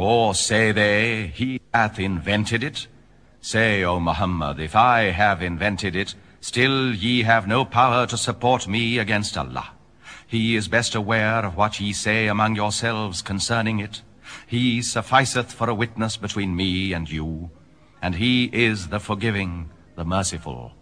Or say they, he hath invented it? Say, O Muhammad, if I have invented it, still ye have no power to support me against Allah. He is best aware of what ye say among yourselves concerning it. He sufficeth for a witness between me and you, and he is the forgiving, the merciful.